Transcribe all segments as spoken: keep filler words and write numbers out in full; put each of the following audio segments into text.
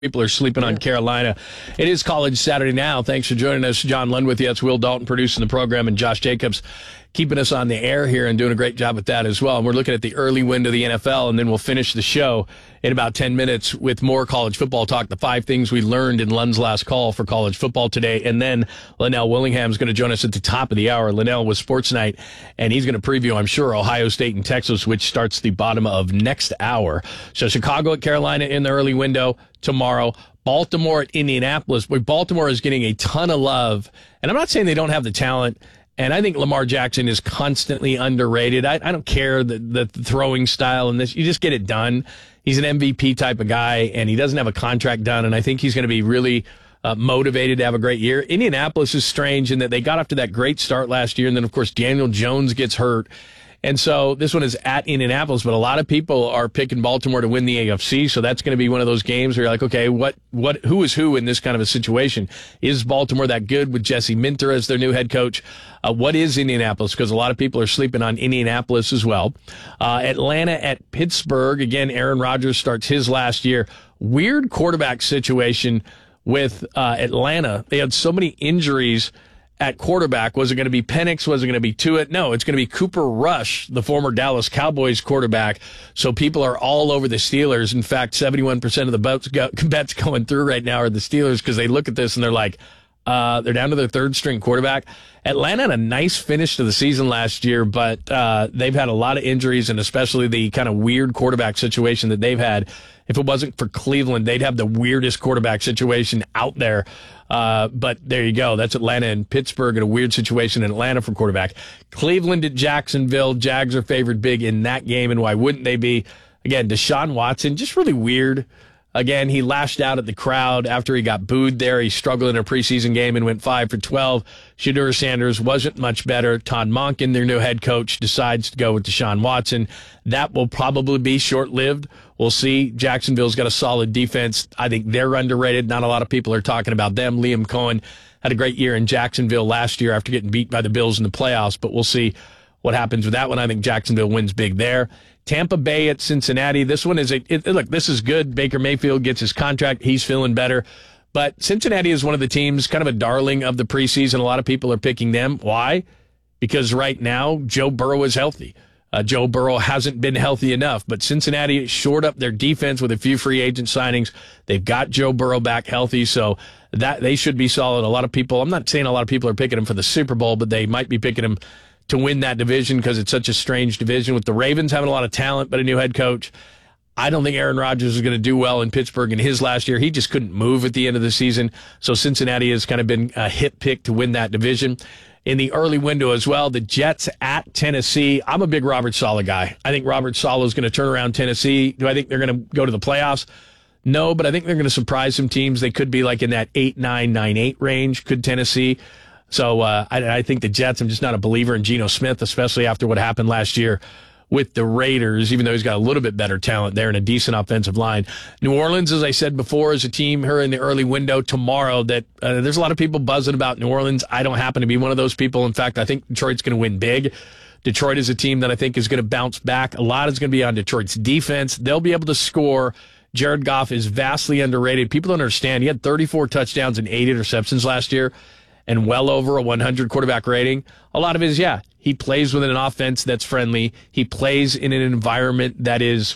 People are sleeping on Carolina. It is College Saturday now. Thanks for joining us. John Lund with you. It's Will Dalton producing the program, and Josh Jacobs keeping us on the air here and doing a great job with that as well. And we're looking at the early window of the N F L, and then we'll finish the show in about ten minutes with more college football talk, the five things we learned in Lund's last call for college football today. And then Linnell Willingham is going to join us at the top of the hour. Linnell with Sports Night, and he's going to preview, I'm sure, Ohio State and Texas, which starts the bottom of next hour. So Chicago at Carolina in the early window tomorrow. Baltimore at Indianapolis. Boy, Baltimore is getting a ton of love. And I'm not saying they don't have the talent. And I think Lamar Jackson is constantly underrated. I, I don't care the, the throwing style and this. You just get it done. He's an M V P type of guy, and he doesn't have a contract done. And I think he's going to be really uh, motivated to have a great year. Indianapolis is strange in that they got off to that great start last year. And then, of course, Daniel Jones gets hurt. And so this one is at Indianapolis, but a lot of people are picking Baltimore to win the A F C. So that's going to be one of those games where you're like, okay, what, what, who is who in this kind of a situation? Is Baltimore that good with Jesse Minter as their new head coach? Uh, what is Indianapolis? Because a lot of people are sleeping on Indianapolis as well. Uh, Atlanta at Pittsburgh. Again, Aaron Rodgers starts his last year. Weird quarterback situation with uh, Atlanta. They had so many injuries at quarterback. Was it going to be Penix? Was it going to be Tuitt? No, it's going to be Cooper Rush, the former Dallas Cowboys quarterback. So people are all over the Steelers. In fact, seventy-one percent of the bets, go, bets going through right now are the Steelers because they look at this and they're like, uh, they're down to their third string quarterback. Atlanta had a nice finish to the season last year, but uh, they've had a lot of injuries, and especially the kind of weird quarterback situation that they've had. If it wasn't for Cleveland, they'd have the weirdest quarterback situation out there. Uh, but there you go. That's Atlanta and Pittsburgh in a weird situation in Atlanta for quarterback. Cleveland at Jacksonville. Jags are favored big in that game, and why wouldn't they be? Again, Deshaun Watson, just really weird. Again, he lashed out at the crowd after he got booed there. He struggled in a preseason game and went five for twelve. Shedeur Sanders wasn't much better. Todd Monken, their new head coach, decides to go with Deshaun Watson. That will probably be short-lived. We'll see. Jacksonville's got a solid defense. I think they're underrated. Not a lot of people are talking about them. Liam Cohen had a great year in Jacksonville last year after getting beat by the Bills in the playoffs, but we'll see what happens with that one. I think Jacksonville wins big there. Tampa Bay at Cincinnati. This one is a it, look. This is good. Baker Mayfield gets his contract. He's feeling better. But Cincinnati is one of the teams, kind of a darling of the preseason. A lot of people are picking them. Why? Because right now Joe Burrow is healthy. Uh, Joe Burrow hasn't been healthy enough, but Cincinnati shored up their defense with a few free agent signings. They've got Joe Burrow back healthy, so that they should be solid. A lot of people. I'm not saying a lot of people are picking him for the Super Bowl, but they might be picking him to win that division because it's such a strange division with the Ravens having a lot of talent but a new head coach. I don't think Aaron Rodgers is going to do well in Pittsburgh in his last year. He just couldn't move at the end of the season. So Cincinnati has kind of been a hit pick to win that division. In the early window as well, the Jets at Tennessee. I'm a big Robert Saleh guy. I think Robert Saleh is going to turn around Tennessee. Do I think they're going to go to the playoffs? No, but I think they're going to surprise some teams. They could be like in that eight nine, nine eight range. Could Tennessee? So uh, I, I think the Jets, I'm just not a believer in Geno Smith, especially after what happened last year with the Raiders, even though he's got a little bit better talent there and a decent offensive line. New Orleans, as I said before, is a team here in the early window tomorrow that uh, there's a lot of people buzzing about New Orleans. I don't happen to be one of those people. In fact, I think Detroit's going to win big. Detroit is a team that I think is going to bounce back. A lot is going to be on Detroit's defense. They'll be able to score. Jared Goff is vastly underrated. People don't understand. He had thirty-four touchdowns and eight interceptions last year, and well over a one hundred quarterback rating. A lot of it is, yeah, he plays within an offense that's friendly. He plays in an environment that is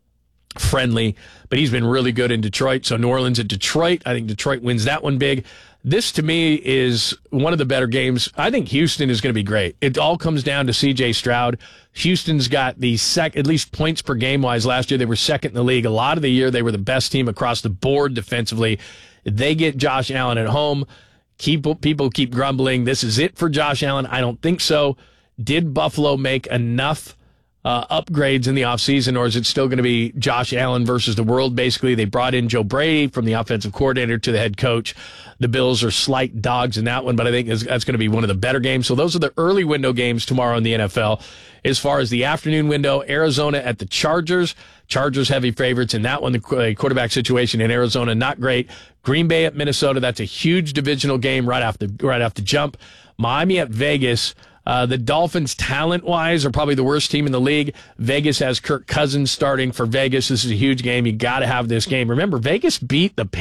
friendly, but he's been really good in Detroit. So New Orleans at Detroit, I think Detroit wins that one big. This, to me, is one of the better games. I think Houston is going to be great. It all comes down to C J Stroud. Houston's got the sec, at least points per game-wise. Last year, they were second in the league. A lot of the year, they were the best team across the board defensively. They get Josh Allen at home. Keep, people keep grumbling, this is it for Josh Allen. I don't think so. Did Buffalo make enough uh, upgrades in the offseason, or is it still going to be Josh Allen versus the world? Basically, they brought in Joe Brady from the offensive coordinator to the head coach. The Bills are slight dogs in that one, but I think that's going to be one of the better games. So those are the early window games tomorrow in the N F L. As far as the afternoon window, Arizona at the Chargers. Chargers heavy favorites in that one. The quarterback situation in Arizona, not great. Green Bay at Minnesota. That's a huge divisional game right off the, right off the jump. Miami at Vegas. Uh, the Dolphins, talent-wise, are probably the worst team in the league. Vegas has Kirk Cousins starting for Vegas. This is a huge game. You got to have this game. Remember, Vegas beat the